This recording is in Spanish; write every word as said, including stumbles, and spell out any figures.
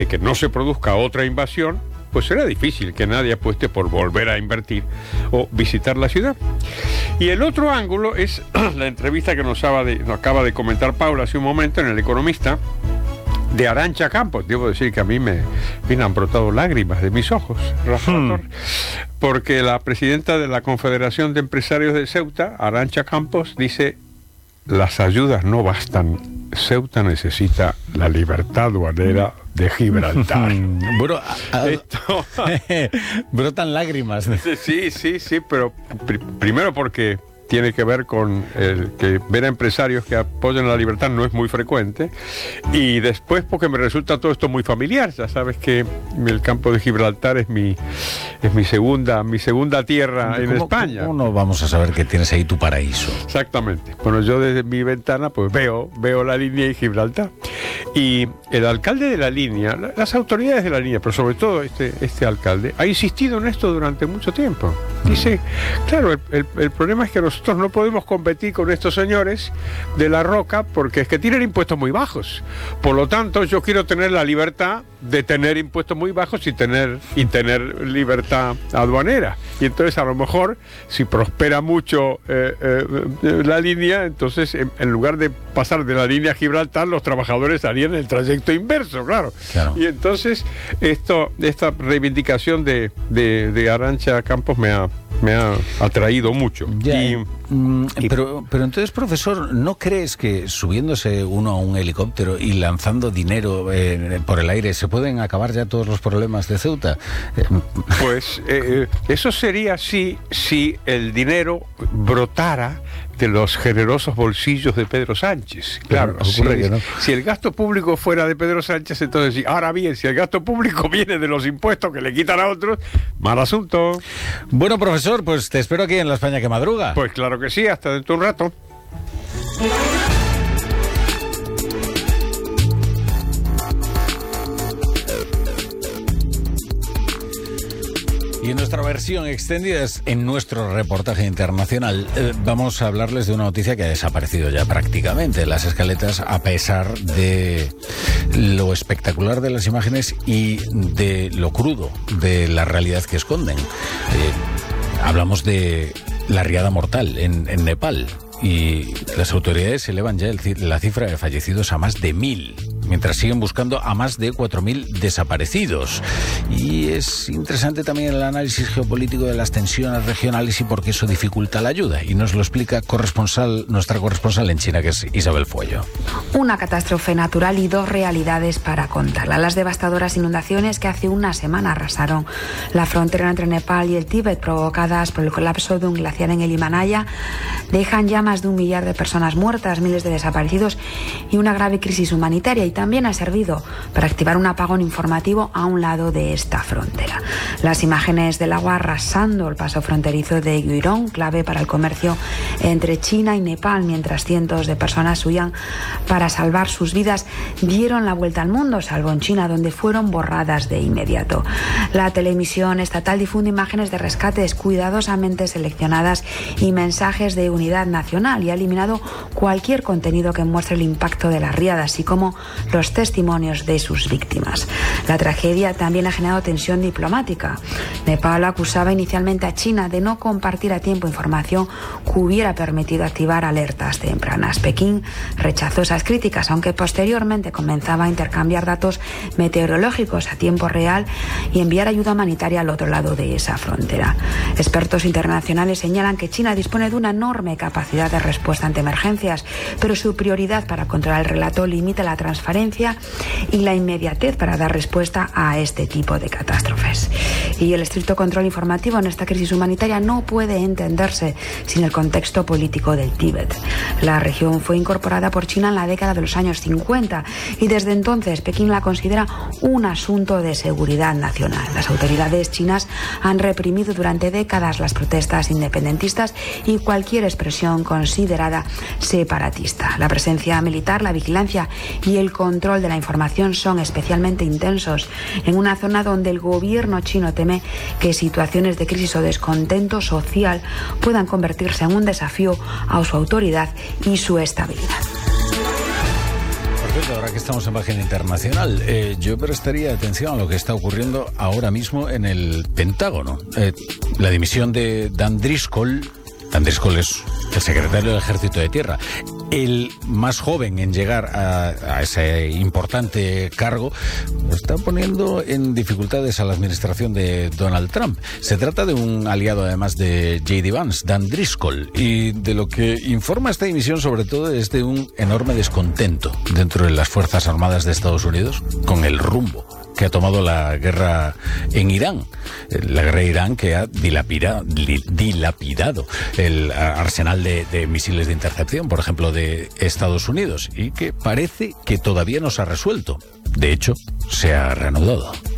de que no se produzca otra invasión, pues será difícil que nadie apueste por volver a invertir o visitar la ciudad. Y el otro ángulo es la entrevista que nos acaba de, nos acaba de comentar Paula hace un momento en El Economista, de Arantxa Campos. Debo decir que a mí me, me han brotado lágrimas de mis ojos, Rafa hmm. Torre, porque la presidenta de la Confederación de Empresarios de Ceuta, Arantxa Campos, dice: las ayudas no bastan, Ceuta necesita la libertad aduanera de Gibraltar. Bueno, a, a, Esto... brotan lágrimas. Sí, sí, sí, pero pr primero porque tiene que ver con el que ver a empresarios que apoyan la libertad no es muy frecuente, y después porque me resulta todo esto muy familiar. Ya sabes que el campo de Gibraltar es mi es mi segunda mi segunda tierra en ¿Cómo, España. ¿Cómo no vamos a saber que tienes ahí tu paraíso? Exactamente. Bueno, yo desde mi ventana pues veo veo la línea y Gibraltar. Y el alcalde de la línea, las autoridades de la línea, pero sobre todo este, este alcalde, ha insistido en esto durante mucho tiempo. Dice, claro, el, el, el problema es que nosotros no podemos competir con estos señores de La Roca porque es que tienen impuestos muy bajos. Por lo tanto, yo quiero tener la libertad de tener impuestos muy bajos y tener, y tener libertad aduanera. Y entonces, a lo mejor, si prospera mucho eh, eh, la línea, entonces, en, en lugar de pasar de la línea a Gibraltar, los trabajadores harían el trayecto inverso, claro. claro. Y entonces, esto, esta reivindicación de, de, de Arantxa Campos me ha me ha atraído mucho. Ya, y, mm, y, pero, pero entonces, profesor, ¿no crees que subiéndose uno a un helicóptero y lanzando dinero eh, por el aire se pueden acabar ya todos los problemas de Ceuta? Eh, pues eh, eso sería así si el dinero brotara de los generosos bolsillos de Pedro Sánchez. Claro, si, que no. si el gasto público fuera de Pedro Sánchez, entonces sí. Ahora bien, si el gasto público viene de los impuestos que le quitan a otros, mal asunto. Bueno, profesor, pues te espero aquí en La España que madruga. Pues claro que sí, hasta dentro de un rato. Y en nuestra versión extendida, en nuestro reportaje internacional, eh, vamos a hablarles de una noticia que ha desaparecido ya prácticamente. Las escaletas, a pesar de lo espectacular de las imágenes y de lo crudo de la realidad que esconden. Eh, hablamos de la riada mortal en, en Nepal. Y las autoridades elevan ya el, la cifra de fallecidos a más de mil, mientras siguen buscando a más de cuatro mil desaparecidos. Y es interesante también el análisis geopolítico de las tensiones regionales y por qué eso dificulta la ayuda. Y nos lo explica corresponsal, nuestra corresponsal en China, que es Isabel Fuello. Una catástrofe natural y dos realidades para contarla. Las devastadoras inundaciones que hace una semana arrasaron la frontera entre Nepal y el Tíbet, provocadas por el colapso de un glaciar en el Himalaya, dejan ya más de un millar de personas muertas, miles de desaparecidos y una grave crisis humanitaria, y también ha servido para activar un apagón informativo a un lado de esta frontera. Las imágenes del agua arrasando el paso fronterizo de Guirón, clave para el comercio entre China y Nepal, mientras cientos de personas huían para salvar sus vidas, dieron la vuelta al mundo, salvo en China, donde fueron borradas de inmediato. La televisión estatal difunde imágenes de rescates cuidadosamente seleccionadas y mensajes de unidad nacional, y ha eliminado cualquier contenido que muestre el impacto de la riada, así como los testimonios de sus víctimas. La tragedia también ha generado tensión diplomática. Nepal acusaba inicialmente a China de no compartir a tiempo información que hubiera permitido activar alertas tempranas. Pekín rechazó esas críticas, aunque posteriormente comenzaba a intercambiar datos meteorológicos a tiempo real y enviar ayuda humanitaria al otro lado de esa frontera. Expertos internacionales señalan que China dispone de una enorme capacidad de respuesta ante emergencias, pero su prioridad para controlar el relato limita la transparencia y la inmediatez para dar respuesta a este tipo de catástrofes. Y el estricto control informativo en esta crisis humanitaria no puede entenderse sin el contexto político del Tíbet. La región fue incorporada por China en la década de los años cincuenta y desde entonces Pekín la considera un asunto de seguridad nacional. Las autoridades chinas han reprimido durante décadas las protestas independentistas y cualquier expresión considerada separatista. La presencia militar, la vigilancia y el control de la información son especialmente intensos en una zona donde el gobierno chino teme que situaciones de crisis o descontento social puedan convertirse en un desafío a su autoridad y su estabilidad. Perfecto. Fernando, ahora que estamos en página internacional, eh, yo prestaría atención a lo que está ocurriendo ahora mismo en el Pentágono. Eh, la dimisión de Dan Driscoll. Dan Driscoll es el secretario del Ejército de Tierra, el más joven en llegar a, a ese importante cargo. Está poniendo en dificultades a la administración de Donald Trump. Se trata de un aliado además de J D Vance, Dan Driscoll, y de lo que informa esta dimisión sobre todo es de un enorme descontento dentro de las Fuerzas Armadas de Estados Unidos con el rumbo que ha tomado la guerra en Irán. La guerra de Irán que ha dilapida, dilapidado el arsenal de, de misiles de intercepción, por ejemplo, de Estados Unidos, y que parece que todavía no se ha resuelto. De hecho, se ha reanudado.